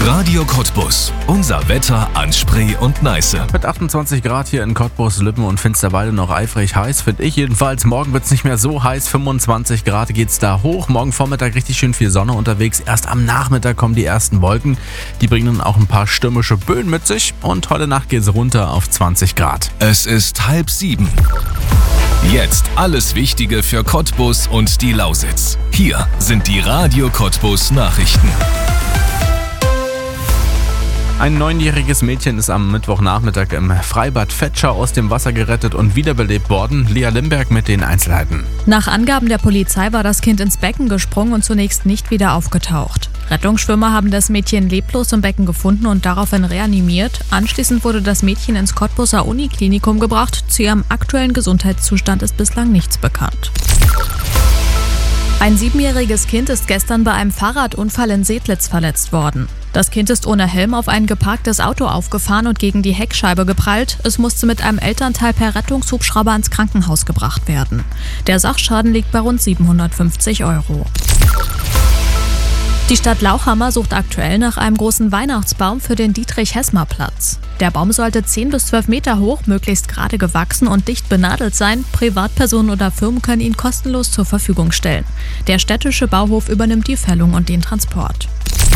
Radio Cottbus. Unser Wetter an Spree und Neiße. Mit 28 Grad hier in Cottbus, Lippen und Finsterwalde noch eifrig heiß, finde ich jedenfalls. Morgen wird es nicht mehr so heiß, 25 Grad geht's da hoch. Morgen Vormittag richtig schön viel Sonne unterwegs. Erst am Nachmittag kommen die ersten Wolken. Die bringen dann auch ein paar stürmische Böen mit sich. Und heute Nacht geht's runter auf 20 Grad. Es ist 6:30. Jetzt alles Wichtige für Cottbus und die Lausitz. Hier sind die Radio Cottbus Nachrichten. Ein 9-jähriges Mädchen ist am Mittwochnachmittag im Freibad Vetschau aus dem Wasser gerettet und wiederbelebt worden. Lea Limberg mit den Einzelheiten. Nach Angaben der Polizei war das Kind ins Becken gesprungen und zunächst nicht wieder aufgetaucht. Rettungsschwimmer haben das Mädchen leblos im Becken gefunden und daraufhin reanimiert. Anschließend wurde das Mädchen ins Cottbuser Uniklinikum gebracht. Zu ihrem aktuellen Gesundheitszustand ist bislang nichts bekannt. Ein 7-jähriges Kind ist gestern bei einem Fahrradunfall in Sedlitz verletzt worden. Das Kind ist ohne Helm auf ein geparktes Auto aufgefahren und gegen die Heckscheibe geprallt. Es musste mit einem Elternteil per Rettungshubschrauber ins Krankenhaus gebracht werden. Der Sachschaden liegt bei rund 750 €. Die Stadt Lauchhammer sucht aktuell nach einem großen Weihnachtsbaum für den Dietrich-Hessmer-Platz. Der Baum sollte 10 bis 12 Meter hoch, möglichst gerade gewachsen und dicht benadelt sein. Privatpersonen oder Firmen können ihn kostenlos zur Verfügung stellen. Der städtische Bauhof übernimmt die Fällung und den Transport.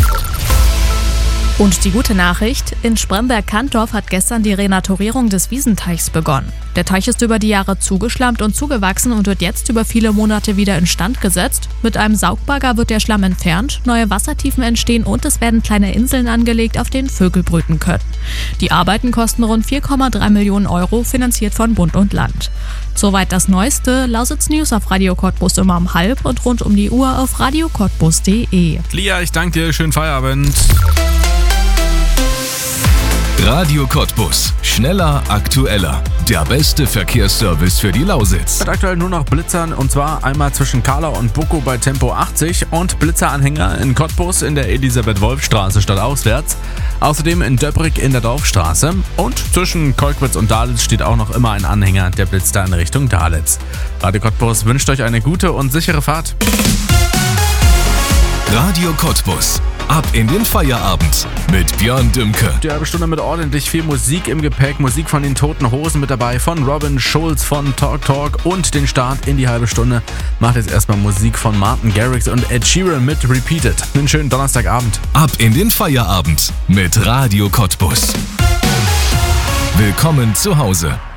Und die gute Nachricht, in Spremberg-Kantdorf hat gestern die Renaturierung des Wiesenteichs begonnen. Der Teich ist über die Jahre zugeschlammt und zugewachsen und wird jetzt über viele Monate wieder instand gesetzt. Mit einem Saugbagger wird der Schlamm entfernt, neue Wassertiefen entstehen und es werden kleine Inseln angelegt, auf denen Vögel brüten können. Die Arbeiten kosten rund 4,3 Millionen €, finanziert von Bund und Land. Soweit das Neueste. Lausitz News auf Radio Cottbus immer um 12:30 und rund um die Uhr auf radiocottbus.de. Lea, ich danke dir. Schönen Feierabend. Radio Cottbus. Schneller, aktueller. Der beste Verkehrsservice für die Lausitz. Wird aktuell nur noch Blitzern und zwar einmal zwischen Karlau und Buckow bei Tempo 80 und Blitzeranhänger in Cottbus in der Elisabeth-Wolf-Straße stadtauswärts. Außerdem in Döbrig in der Dorfstraße und zwischen Kolkwitz und Dahletz steht auch noch immer ein Anhänger, der blitzt da in Richtung Dahletz. Radio Cottbus wünscht euch eine gute und sichere Fahrt. Radio Cottbus. Ab in den Feierabend mit Björn Dümke. Die halbe Stunde mit ordentlich viel Musik im Gepäck. Musik von den Toten Hosen mit dabei, von Robin Schulz, von Talk Talk und den Start in die halbe Stunde macht jetzt erstmal Musik von Martin Garrix und Ed Sheeran mit Repeated. Einen schönen Donnerstagabend. Ab in den Feierabend mit Radio Cottbus. Willkommen zu Hause.